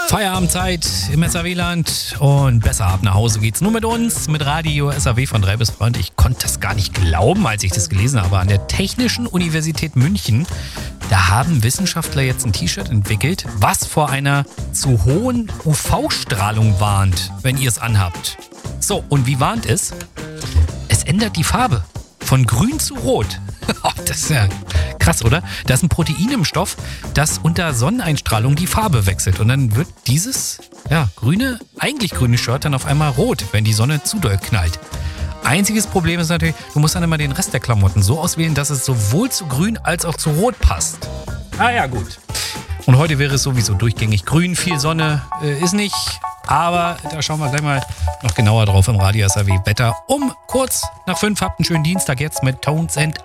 Feierabendzeit im SAW-Land und besser ab nach Hause geht's nur mit uns, mit Radio SAW von 3 bis 3. Und ich konnte das gar nicht glauben, als ich das gelesen habe. An der Technischen Universität München, da haben Wissenschaftler jetzt ein T-Shirt entwickelt, was vor einer zu hohen UV-Strahlung warnt, wenn ihr es anhabt. So, und wie warnt es? Es ändert die Farbe von grün zu rot. Das ist ja krass, oder? Da ist ein Protein im Stoff, das unter Sonneneinstrahlung die Farbe wechselt. Und dann wird dieses eigentlich grüne Shirt dann auf einmal rot, wenn die Sonne zu doll knallt. Einziges Problem ist natürlich, du musst dann immer den Rest der Klamotten so auswählen, dass es sowohl zu grün als auch zu rot passt. Ah ja, gut. Und heute wäre es sowieso durchgängig grün. Viel Sonne ist nicht. Aber da schauen wir gleich mal noch genauer drauf im Radio SAW Wetter. Um kurz nach 5 habt einen schönen Dienstag jetzt mit Tones and